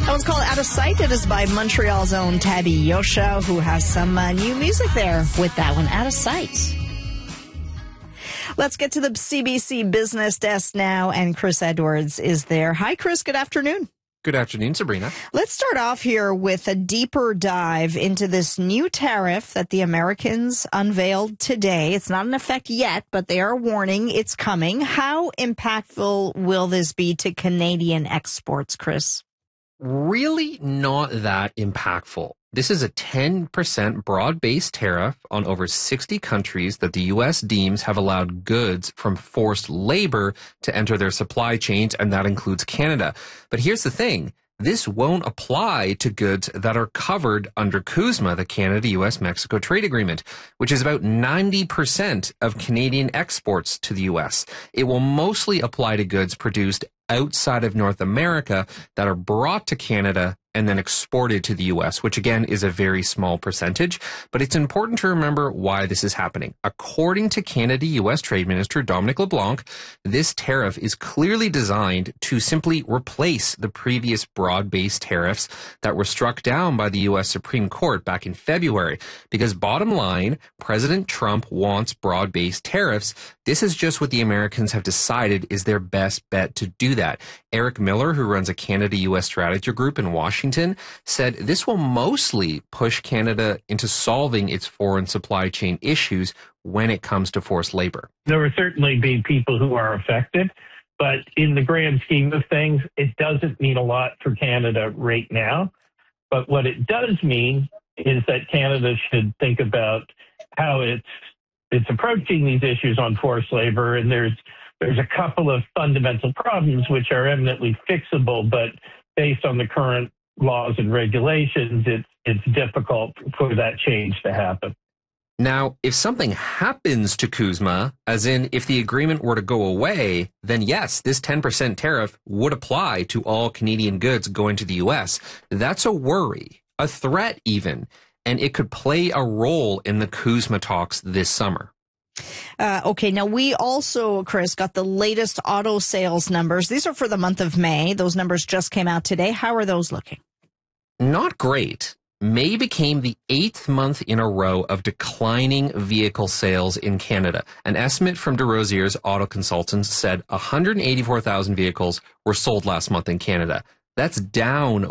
That one's called Out of Sight. It is by Montreal's own Tabby Yosha, who has some new music there with that one, Out of Sight. Let's get to the CBC Business Desk now, and Chris Edwards is there. Hi, Chris. Good afternoon. Good afternoon, Sabrina. Let's start off here with a deeper dive into this new tariff that the Americans unveiled today. It's not in effect yet, but they are warning it's coming. How impactful will this be to Canadian exports, Chris? Really not that impactful. This is a 10% broad-based tariff on over 60 countries that the U.S. deems have allowed goods from forced labor to enter their supply chains, and that includes Canada. But here's the thing. This won't apply to goods that are covered under CUSMA, the Canada-U.S.-Mexico trade agreement, which is about 90% of Canadian exports to the U.S. It will mostly apply to goods produced outside of North America that are brought to Canada and then exported to the U.S., which again is a very small percentage. But it's important to remember why this is happening. According to Canada-U.S. Trade Minister Dominic LeBlanc, this tariff is clearly designed to simply replace the previous broad-based tariffs that were struck down by the U.S. Supreme Court back in February. Because bottom line, President Trump wants broad-based tariffs. This is just what the Americans have decided is their best bet to do that. Eric Miller, who runs a Canada-U.S. strategy group in Washington, said this will mostly push Canada into solving its foreign supply chain issues when it comes to forced labor. There will certainly be people who are affected, but in the grand scheme of things, it doesn't mean a lot for Canada right now. But what it does mean is that Canada should think about how it's approaching these issues on forced labor, and there's a couple of fundamental problems which are eminently fixable, but based on the current laws and regulations, it's difficult for that change to happen. Now, if something happens to CUSMA, as in if the agreement were to go away, then yes, this 10% tariff would apply to all Canadian goods going to the U.S. That's a worry, a threat even, and it could play a role in the CUSMA talks this summer. Okay, now we also, Chris, got the latest auto sales numbers. These are for the month of May. Those numbers just came out today. How are those looking? Not great. May became the 8th month in a row of declining vehicle sales in Canada. An estimate from DesRosiers Auto Consultants said 184,000 vehicles were sold last month in Canada. That's down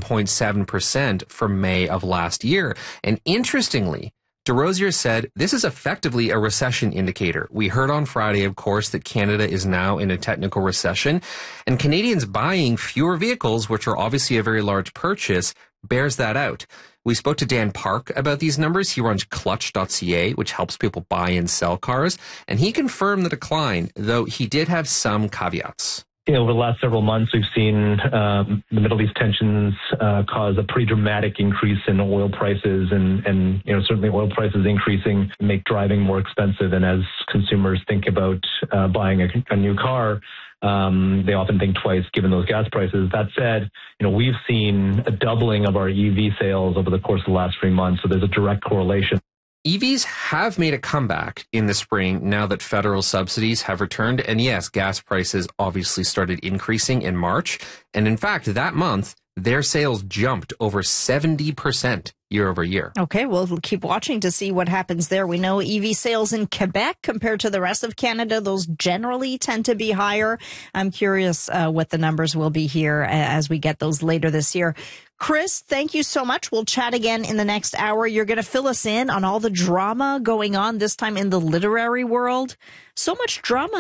1.7% from May of last year. And interestingly, DesRosiers said this is effectively a recession indicator. We heard on Friday, of course, that Canada is now in a technical recession, and Canadians buying fewer vehicles, which are obviously a very large purchase, bears that out. We spoke to Dan Park about these numbers. He runs clutch.ca, which helps people buy and sell cars, and he confirmed the decline, though he did have some caveats. Over the last several months, we've seen the Middle East tensions cause a pretty dramatic increase in oil prices, and certainly oil prices increasing make driving more expensive. And as consumers think about buying a new car, they often think twice given those gas prices. That said, we've seen a doubling of our EV sales over the course of the last 3 months, so there's a direct correlation. EVs have made a comeback in the spring now that federal subsidies have returned. And yes, gas prices obviously started increasing in March. And in fact, that month, their sales jumped over 70% year over year. Okay, we'll keep watching to see what happens there. We know EV sales in Quebec compared to the rest of Canada, those generally tend to be higher. I'm curious what the numbers will be here as we get those later this year. Chris, thank you so much. We'll chat again in the next hour. You're going to fill us in on all the drama going on, this time in the literary world. So much drama